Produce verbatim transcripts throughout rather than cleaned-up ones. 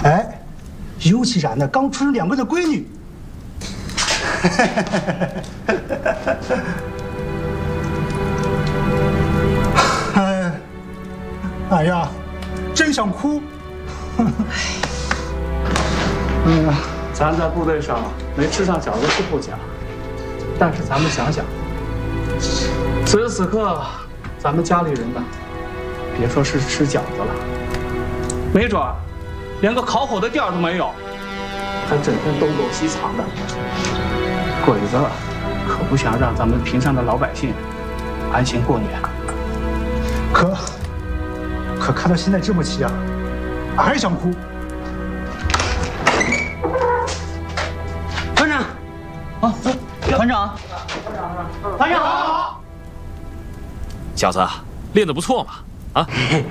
哎，尤其咱那刚出生两个的闺女。哎，哎呀，真想哭。 哎呀，咱在部队上没吃上饺子是不假，但是咱们想想，此时此刻，咱们家里人呢，别说是吃饺子了，没准儿连个烤火的地儿都没有，还整天东躲西藏的。鬼子可不想让咱们平山的老百姓安心过年。 可可看到现在这么凄凉，俺还想哭。 团长，啊，团长，团长好。 小子，练得不错嘛，啊！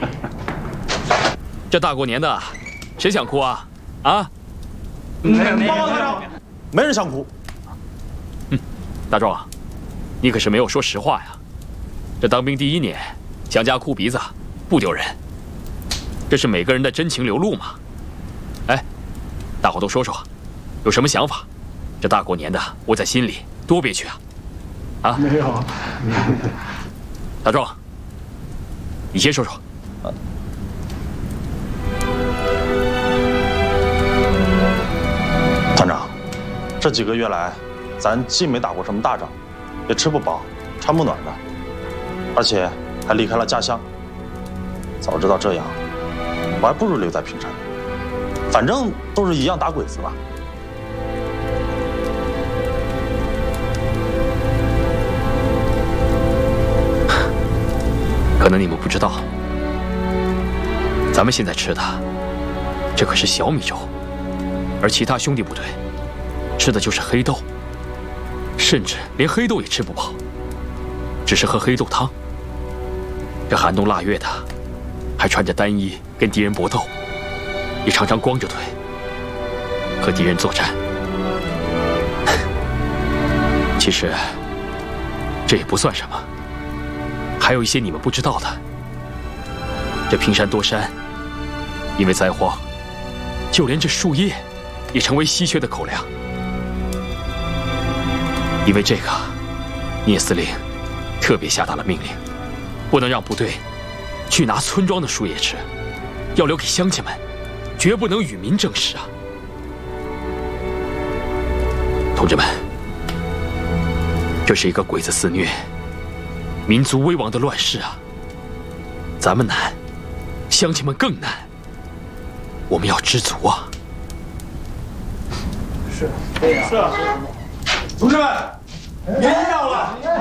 这大过年的，谁想哭啊？啊？ 没有没有， 没人想哭。 嗯，大壮，你可是没有说实话呀！这当兵第一年，想家哭鼻子，不丢人。这是每个人的真情流露嘛。哎，大伙都说说，有什么想法？这大过年的，我在心里多憋屈啊！啊？ 没有。 大壮，你先说说。 团长，这几个月来，咱既没打过什么大仗，也吃不饱，穿不暖的，而且还离开了家乡。早知道这样，我还不如留在平山，反正都是一样打鬼子了。 可能你们不知道，咱们现在吃的，这可是小米粥，而其他兄弟部队吃的就是黑豆，甚至连黑豆也吃不饱，只是喝黑豆汤。这寒冬腊月的，还穿着单衣跟敌人搏斗，也常常光着腿和敌人作战。其实这也不算什么。还有一些你们不知道的，这平山多山，因为灾荒，就连这树叶也成为稀缺的口粮。因为这个，聂司令特别下达了命令，不能让部队去拿村庄的树叶吃，要留给乡亲们，绝不能与民争食啊！同志们，这是一个鬼子肆虐、民族危亡的乱世啊！咱们难，乡亲们更难。我们要知足啊！ 是，对呀，是啊。 同志们，年到了！ 哎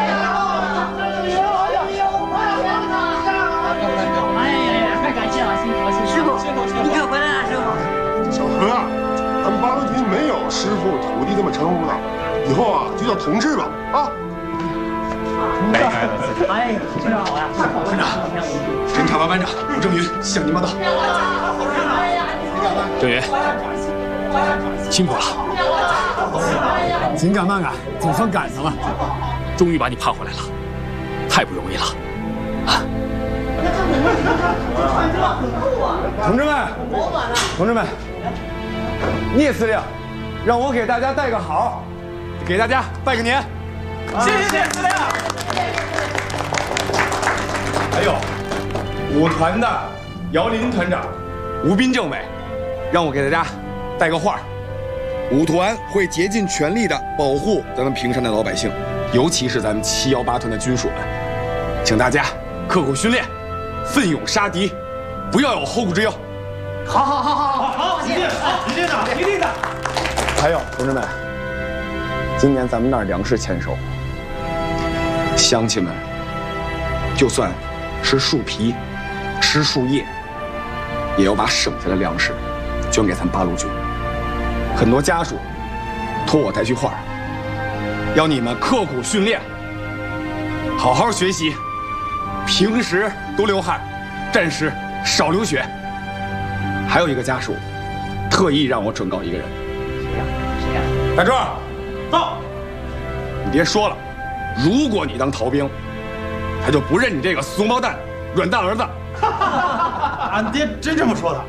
呀，太感谢了，辛苦了，师傅，辛苦辛苦，你可回来了，师傅。 小何啊，咱们八路军没有师傅、徒弟这么称呼的，以后啊就叫同志吧，啊。 该该的。 哎，团长好呀！ 团长，侦察班班长吴正云向您报道。 郑云，辛苦了。 紧赶慢赶，总算赶上了。 终于把你盼回来了，太不容易了。啊！ 同志们，同志们，聂司令让我给大家带个好，给大家拜个年。谢谢聂司令。还有五团的姚林团长、吴斌政委，让我给大家带个话。五团会竭尽全力的保护咱们平山的老百姓，尤其是咱们七幺八团的军属们，请大家刻苦训练，奋勇杀敌，不要有后顾之忧。 好好好好好好，一定一定的一定的。 还有同志们，今年咱们那儿粮食欠收，乡亲们就算吃树皮、吃树叶，也要把省下的粮食捐给咱八路军。很多家属托我带句话，要你们刻苦训练，好好学习，平时多流汗，战时少流血。还有一个家属特意让我转告一个人， 谁呀？谁呀？ 大壮，到！你别说了，如果你当逃兵，他就不认你这个怂包蛋、软蛋儿子。 俺爹真这么说的。